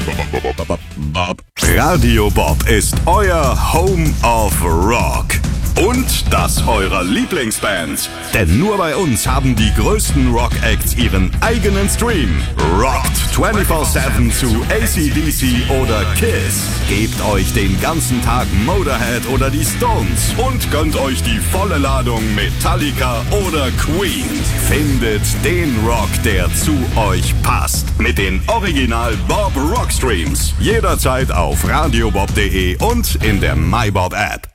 Radio Bob ist euer Home of Rock. Und das eurer Lieblingsbands. Denn nur bei uns haben die größten Rock-Acts ihren eigenen Stream. Rockt 24/7 zu AC/DC oder Kiss. Gebt euch den ganzen Tag Motorhead oder die Stones. Und gönnt euch die volle Ladung Metallica oder Queen. Findet den Rock, der zu euch passt. Mit den Original Bob Rock Streams. Jederzeit auf radiobob.de und in der MyBob App.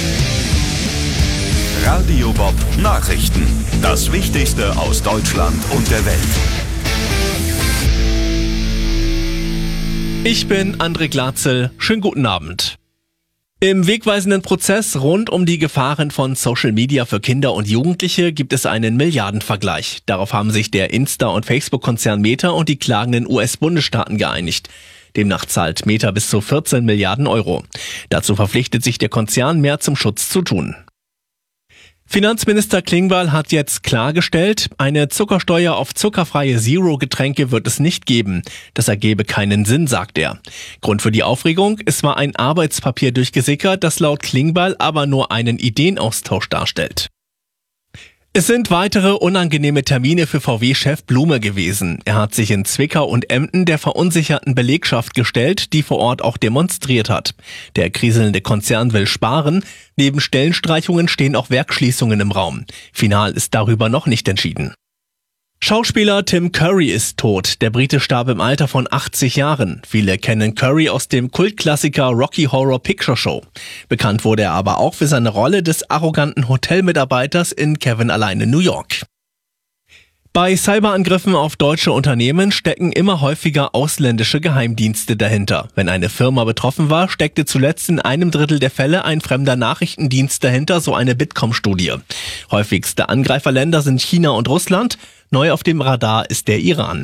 Radio Bob Nachrichten. Das Wichtigste aus Deutschland und der Welt. Ich bin André Glatzel. Schönen guten Abend. Im wegweisenden Prozess rund um die Gefahren von Social Media für Kinder und Jugendliche gibt es einen Milliardenvergleich. Darauf haben sich der Insta- und Facebook-Konzern Meta und die klagenden US-Bundesstaaten geeinigt. Demnach zahlt Meta bis zu 14 Milliarden Euro. Dazu verpflichtet sich der Konzern, mehr zum Schutz zu tun. Finanzminister Klingbeil hat jetzt klargestellt, eine Zuckersteuer auf zuckerfreie Zero-Getränke wird es nicht geben. Das ergebe keinen Sinn, sagt er. Grund für die Aufregung, es war ein Arbeitspapier durchgesickert, das laut Klingbeil aber nur einen Ideenaustausch darstellt. Es sind weitere unangenehme Termine für VW-Chef Blume gewesen. Er hat sich in Zwickau und Emden der verunsicherten Belegschaft gestellt, die vor Ort auch demonstriert hat. Der kriselnde Konzern will sparen. Neben Stellenstreichungen stehen auch Werksschließungen im Raum. Final ist darüber noch nicht entschieden. Schauspieler Tim Curry ist tot. Der Brite starb im Alter von 80 Jahren. Viele kennen Curry aus dem Kultklassiker Rocky Horror Picture Show. Bekannt wurde er aber auch für seine Rolle des arroganten Hotelmitarbeiters in Kevin allein in New York. Bei Cyberangriffen auf deutsche Unternehmen stecken immer häufiger ausländische Geheimdienste dahinter. Wenn eine Firma betroffen war, steckte zuletzt in 1/3 der Fälle ein fremder Nachrichtendienst dahinter, so eine Bitkom-Studie. Häufigste Angreiferländer sind China und Russland. Neu auf dem Radar ist der Iran.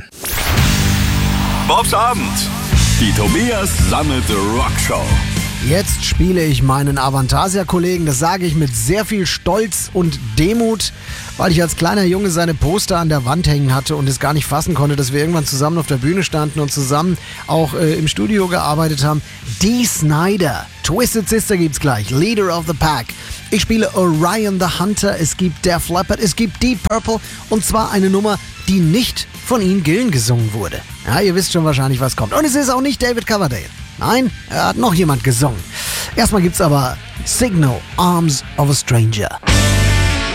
Bobs Abend. Die Tobias Sammelte Rockshow. Jetzt spiele ich meinen Avantasia-Kollegen, das sage ich mit sehr viel Stolz und Demut, weil ich als kleiner Junge seine Poster an der Wand hängen hatte und es gar nicht fassen konnte, dass wir irgendwann zusammen auf der Bühne standen und zusammen auch im Studio gearbeitet haben. Dee Snider, Twisted Sister gibt's gleich, Leader of the Pack. Ich spiele Orion the Hunter, es gibt Def Leppard, es gibt Deep Purple und zwar eine Nummer, die nicht von Ian Gillan gesungen wurde. Ja, ihr wisst schon wahrscheinlich, was kommt. Und es ist auch nicht David Coverdale. Nein, er hat noch jemand gesungen. Erstmal gibt's aber Signal, Arms of a Stranger.